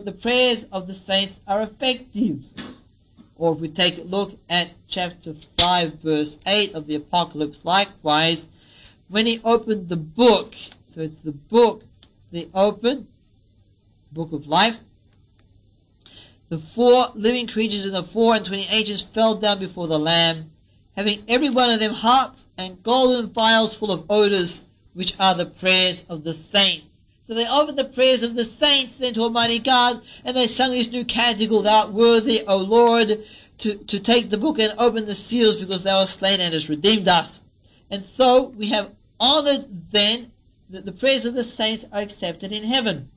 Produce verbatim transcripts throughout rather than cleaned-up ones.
the prayers of the saints are effective. Or if we take a look at chapter five, verse eight of the Apocalypse, likewise, when he opened the book, so it's the book they opened, book of life, the four living creatures and the four and twenty angels fell down before the Lamb, having every one of them harps and golden vials full of odors, which are the prayers of the saints. So they opened the prayers of the saints then to Almighty God, and they sung this new canticle, Thou art worthy, O Lord, to, to take the book and open the seals, because thou hast slain and hast redeemed us. And so we have honored then that the prayers of the saints are accepted in heaven.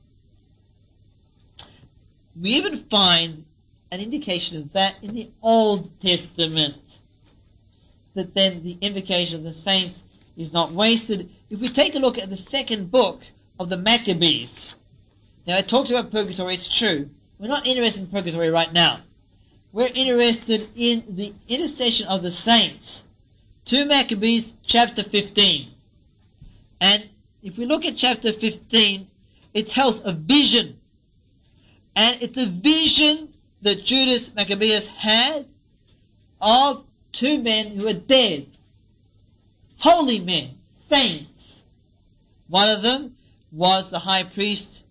We even find an indication of that in the Old Testament, that then the invocation of the saints is not wasted. If we take a look at the second book of the Maccabees, now it talks about purgatory, it's true. We're not interested in purgatory right now. We're interested in the intercession of the saints. Two Maccabees, chapter fifteen. And if we look at chapter fifteen, it tells a vision. And it's a vision that Judas Maccabeus had of two men who are dead. Holy men, saints. One of them was the high priest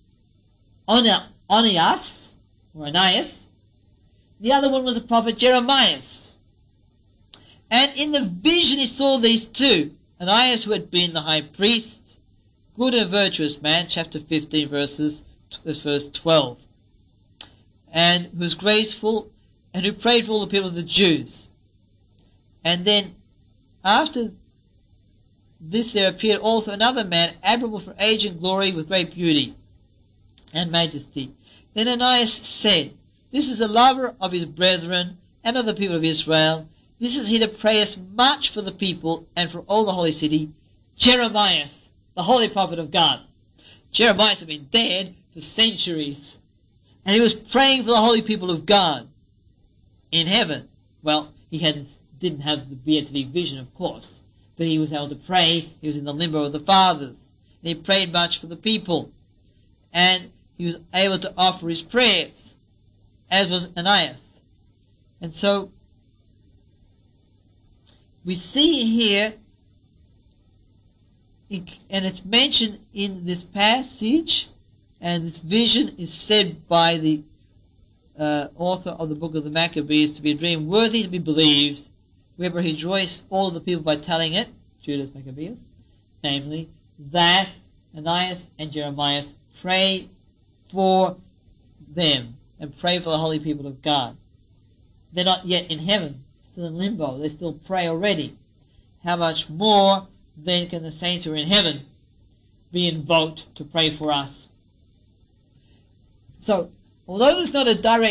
Onias, or Onias. The other one was the prophet Jeremiah. And in the vision he saw these two. Onias, who had been the high priest, good and virtuous man, chapter fifteen, verses verse twelve, and who was graceful, and who prayed for all the people of the Jews. And then after this there appeared also another man, admirable for age and glory, with great beauty and majesty. Then Onias said, This is a lover of his brethren and of the people of Israel. This is he that prayeth much for the people and for all the holy city, Jeremiah, the holy prophet of God. Jeremiah had been dead for centuries, and he was praying for the holy people of God in heaven. Well, he hadn't, didn't have the beatific vision, of course, but he was able to pray. He was in the limbo of the fathers, and he prayed much for the people, and he was able to offer his prayers, as was Onias. And so we see here, and it's mentioned in this passage, and this vision is said by the uh, author of the book of the Maccabees to be a dream worthy to be believed, whereby he rejoiced all the people by telling it, Judas Maccabeus, namely, that Onias and Jeremiah pray for them and pray for the holy people of God. They're not yet in heaven, still in limbo. They still pray already. How much more then can the saints who are in heaven be invoked to pray for us? So, although there's not a direct